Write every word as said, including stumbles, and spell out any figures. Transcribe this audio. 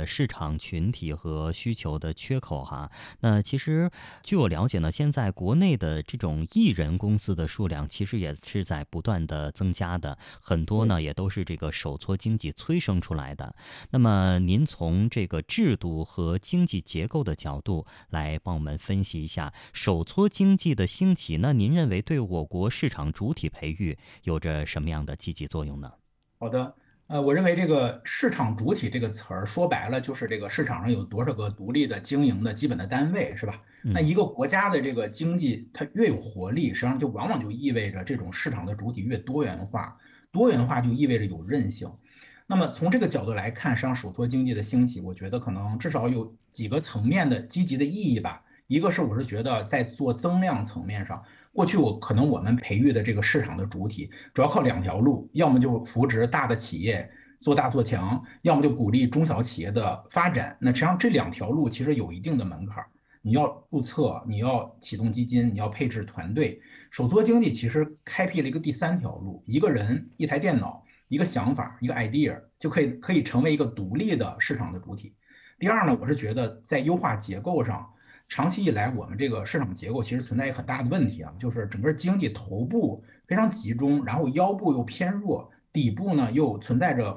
的市场群体和需求的缺口哈。那其实据我了解呢，现在国内的这种艺人公司的数量其实也是在不断的增加的，很多对。 呢也都是这个手搓经济催生出来的。那么您从这个制度和经济结构的角度来帮我们分析一下手搓经济的兴起，那您认为对我国市场主体培育有着什么样的积极作用呢？ 好的，呃，我认为这个市场主体这个词儿说白了就是这个市场上有多少个独立的经营的基本的单位，是吧？那嗯。 一个国家的这个经济它越有活力，实际上就往往就意味着这种市场的主体越多元化，多元化就意味着有韧性。那么从这个角度来看，实际上手搓经济的兴起，我觉得可能至少有几个层面的积极的意义吧。一个是我是觉得在做增量层面上，过去我可能我们培育的这个市场的主体主要靠两条路，要么就扶植大的企业做大做强，要么就鼓励中小企业的发展。那实际上这两条路其实有一定的门槛儿，你要注册，你要启动基金，你要配置团队。手作经济其实开辟了一个第三条路，一个人、一台电脑、一个想法、一个 idea 就可以可以成为一个独立的市场的主体。第二呢，我是觉得在优化结构上，长期以来我们这个市场结构其实存在一个很大的问题啊，就是整个经济头部非常集中，然后腰部又偏弱，底部呢又存在着